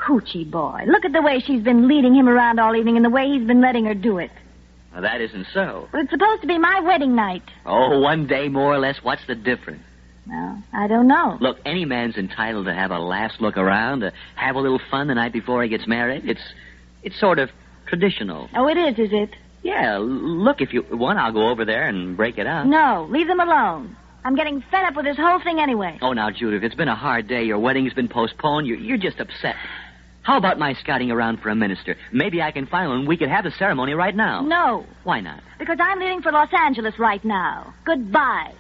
hoochie boy. Look at the way she's been leading him around all evening and the way he's been letting her do it. Well, that isn't so. But it's supposed to be my wedding night. Oh, one day more or less. What's the difference? Well, I don't know. Look, any man's entitled to have a last look around, to have a little fun the night before he gets married. It's sort of traditional. Oh, it is it? Yeah, look, if you want, I'll go over there and break it up. No, leave them alone. I'm getting fed up with this whole thing anyway. Oh, now, Judith, it's been a hard day. Your wedding's been postponed. You're just upset. How about my scouting around for a minister? Maybe I can find one. We could have the ceremony right now. No. Why not? Because I'm leaving for Los Angeles right now. Goodbye.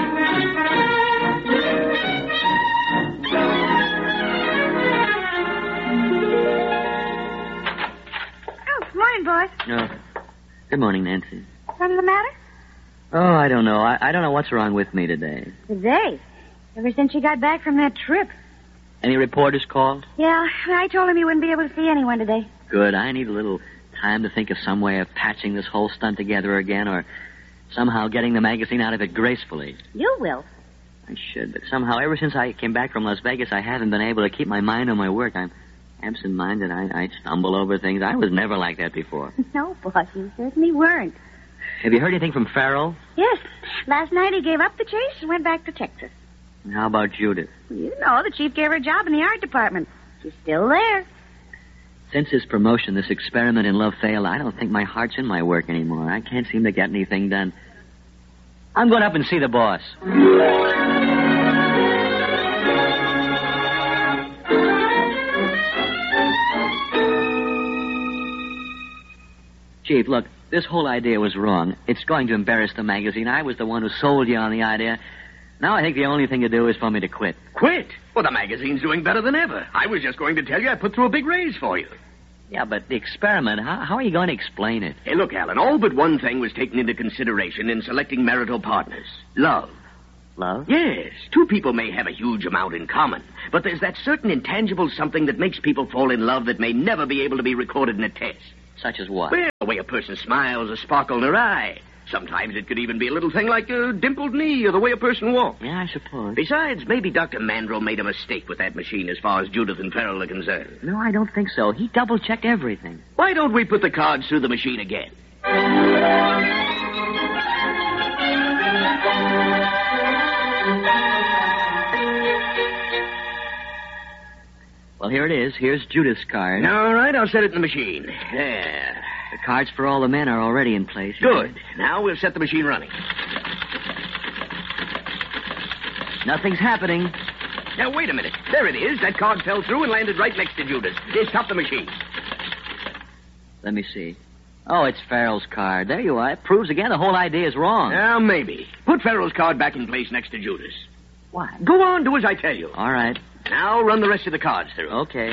Oh, morning, boys. No. Good morning, Nancy. Something the matter? Oh, I don't know. I don't know what's wrong with me today. Today? Ever since you got back from that trip. Any reporters called? Yeah, I told him you wouldn't be able to see anyone today. Good. I need a little time to think of some way of patching this whole stunt together again or somehow getting the magazine out of it gracefully. You will. I should, but somehow ever since I came back from Las Vegas, I haven't been able to keep my mind on my work. I'm absent-minded. I stumble over things. I was never like that before. No, boss, you certainly weren't. Have you heard anything from Farrell? Yes. Last night he gave up the chase and went back to Texas. And how about Judith? You know, the chief gave her a job in the art department. She's still there. Since his promotion, this experiment in love failed, I don't think my heart's in my work anymore. I can't seem to get anything done. I'm going up and see the boss. Chief, look, this whole idea was wrong. It's going to embarrass the magazine. I was the one who sold you on the idea. Now I think the only thing to do is for me to quit. Quit? Well, the magazine's doing better than ever. I was just going to tell you I put through a big raise for you. Yeah, but the experiment, how are you going to explain it? Hey, look, Alan, all but one thing was taken into consideration in selecting marital partners. Love. Love? Yes. Two people may have a huge amount in common, but there's that certain intangible something that makes people fall in love that may never be able to be recorded in a test. Such as what? Well, the way a person smiles, a sparkle in her eye. Sometimes it could even be a little thing like a dimpled knee or the way a person walks. Yeah, I suppose. Besides, maybe Dr. Mandrel made a mistake with that machine as far as Judith and Farrell are concerned. No, I don't think so. He double-checked everything. Why don't we put the cards through the machine again? Well, here it is. Here's Judith's card. All right, I'll set it in the machine. There. The cards for all the men are already in place. Good. Now we'll set the machine running. Nothing's happening. Now, wait a minute. There it is. That card fell through and landed right next to Judith. Stop the machine. Let me see. Oh, it's Farrell's card. There you are. It proves again the whole idea is wrong. Now, maybe. Put Farrell's card back in place next to Judith's. What? Go on, do as I tell you. All right. Now run the rest of the cards through. Okay.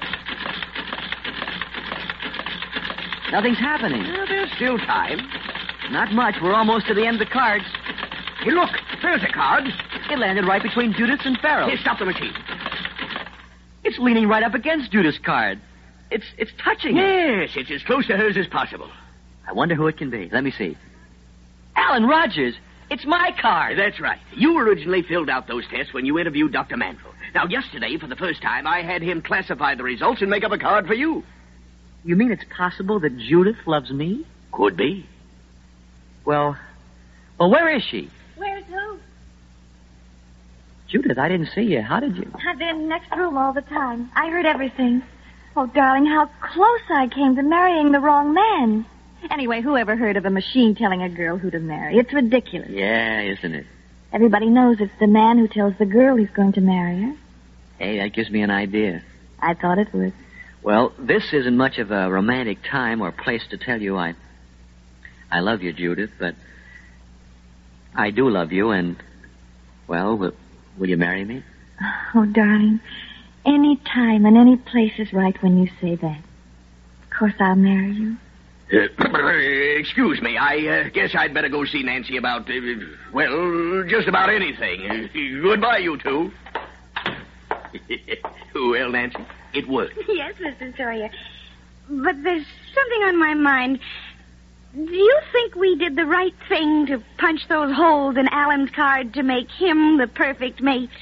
Nothing's happening. Well, there's still time. Not much. We're almost to the end of the cards. Hey, look. There's a card. It landed right between Judith's and Farrell. Here, stop the machine. It's leaning right up against Judith's card. It's touching it. Yes, it's as close to hers as possible. I wonder who it can be. Let me see. Alan Rogers. It's my card. That's right. You originally filled out those tests when you interviewed Dr. Mandrel. Now, yesterday, for the first time, I had him classify the results and make up a card for you. You mean it's possible that Judith loves me? Could be. Well, where is she? Where's who? Judith, I didn't see you. How did you? I've been in the next room all the time. I heard everything. Oh, darling, how close I came to marrying the wrong man. Anyway, who ever heard of a machine telling a girl who to marry? It's ridiculous. Yeah, isn't it? Everybody knows it's the man who tells the girl he's going to marry her. Hey, that gives me an idea. I thought it would. Well, this isn't much of a romantic time or place to tell you I love you, Judith, but I do love you, and, well, will you marry me? Oh, darling, any time and any place is right when you say that. Of course I'll marry you. Excuse me, I guess I'd better go see Nancy about, just about anything. Goodbye, you two. Well, Nancy, it worked. Yes, Mr. Sawyer. But there's something on my mind. Do you think we did the right thing to punch those holes in Alan's card to make him the perfect mate?